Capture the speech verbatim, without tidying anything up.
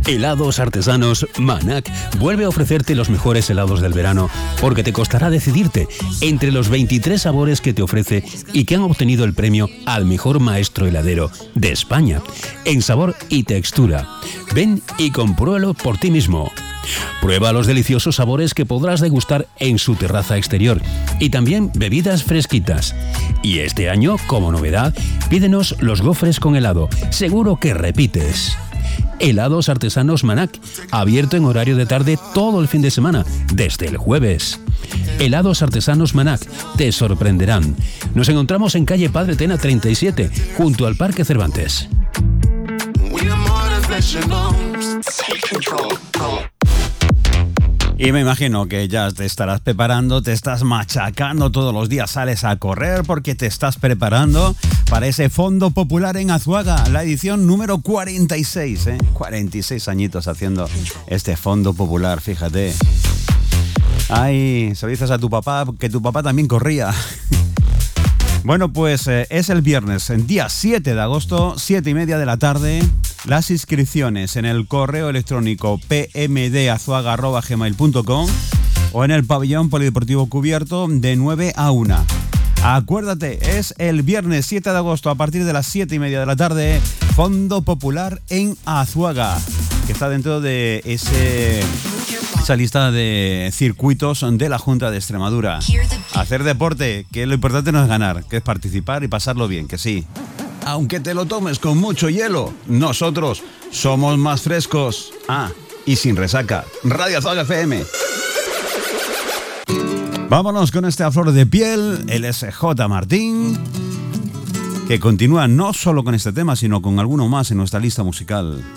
Helados Artesanos Manac vuelve a ofrecerte los mejores helados del verano porque te costará decidirte entre los veintitrés sabores que te ofrece y que han obtenido el premio al mejor maestro heladero de España en sabor y textura. Ven y compruébalo por ti mismo. Prueba los deliciosos sabores que podrás degustar en su terraza exterior y también bebidas fresquitas. Y este año, como novedad, pídenos los gofres con helado. Seguro que repites. Helados Artesanos Manac, abierto en horario de tarde todo el fin de semana, desde el jueves. Helados Artesanos Manac, te sorprenderán. Nos encontramos en calle Padre Tena treinta y siete, junto al Parque Cervantes. Y me imagino que ya te estarás preparando, te estás machacando todos los días, sales a correr porque te estás preparando para ese Fondo Popular en Azuaga, la edición número cuarenta y seis, ¿eh? cuarenta y seis añitos haciendo este Fondo Popular, fíjate. Ay, se lo dices a tu papá, que tu papá también corría. Bueno, pues eh, es el viernes, el día siete de agosto, siete y media de la tarde. Las inscripciones en el correo electrónico p m d azuaga arroba gmail punto com o en el pabellón polideportivo cubierto de nueve a una. Acuérdate, es el viernes siete de agosto a partir de las siete y media de la tarde, Fondo Popular en Azuaga, que está dentro de ese, esa lista de circuitos de la Junta de Extremadura. Hacer deporte, que lo importante no es ganar, que es participar y pasarlo bien, que sí. Aunque te lo tomes con mucho hielo, nosotros somos más frescos. Ah, y sin resaca. Radio Azuaga F M. Vámonos con este A Flor de Piel, el S J Martín, que continúa no solo con este tema, sino con alguno más en nuestra lista musical.